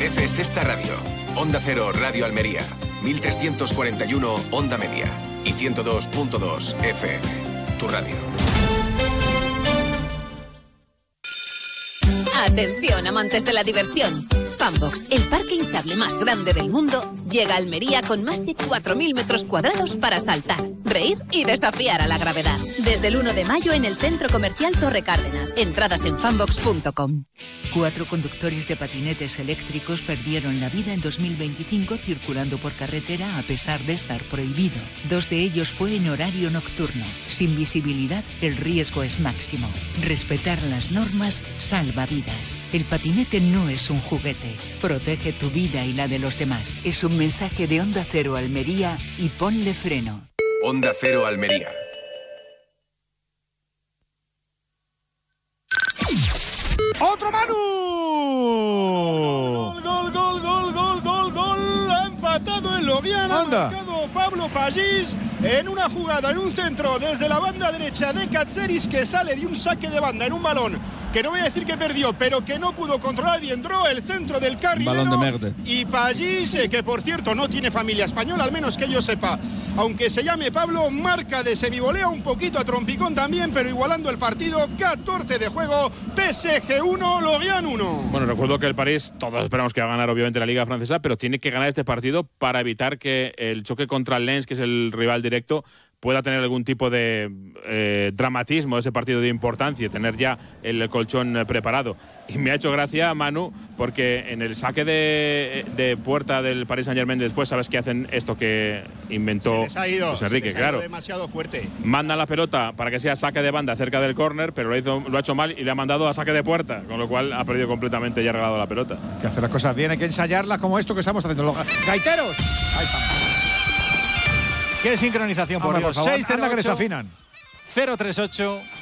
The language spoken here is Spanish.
mereces esta radio. Onda Cero Radio Almería, 1341 Onda Media y 102.2 FM. Tu radio. Atención, amantes de la diversión. Funbox, el parque hinchable más grande del mundo, llega a Almería con más de 4.000 metros cuadrados para saltar, reír y desafiar a la gravedad. Desde el 1 de mayo en el Centro Comercial Torre Cárdenas. Entradas en funbox.com. 4 conductores de patinetes eléctricos perdieron la vida en 2025 circulando por carretera a pesar de estar prohibido. 2 de ellos fue en horario nocturno. Sin visibilidad, el riesgo es máximo. Respetar las normas salva vidas. El patinete no es un juguete. Protege tu vida y la de los demás. Es un mensaje de Onda Cero Almería y ponle freno. Onda Cero Almería. ¡Otro Manu! ¡Gol! Ha empatado el Loviana. Ha marcado Pablo Pagís en una jugada, en un centro desde la banda derecha de Katseris, que sale de un saque de banda en un balón que no voy a decir que perdió, pero que no pudo controlar y entró el centro del carrilero. Balón de merda. Y Pagís, que por cierto no tiene familia española, al menos que yo sepa, aunque se llame Pablo, marca de semivolea, un poquito a trompicón también, pero igualando el partido. 14 de juego, PSG 1, Lorient 1. Bueno, recuerdo que el París, todos esperamos que va a ganar obviamente la Liga Francesa, pero tiene que ganar este partido para evitar que el choque contra el Lens, que es el rival directo, pueda tener algún tipo de dramatismo, ese partido de importancia, tener ya el colchón preparado. Y me ha hecho gracia, Manu, porque en el saque de puerta del Paris Saint-Germain después, ¿sabes qué hacen? Esto que inventó Luis Enrique, claro. Demasiado fuerte. Manda la pelota para que sea saque de banda cerca del córner, pero lo ha hecho mal y le ha mandado a saque de puerta, con lo cual ha perdido completamente y ha regalado la pelota. Hay que hacer las cosas bien, hay que ensayarlas como esto que estamos haciendo. Los gaiteros. Ahí estamos. Qué sincronización, por Dios. 6-0-8 que les afinan. 038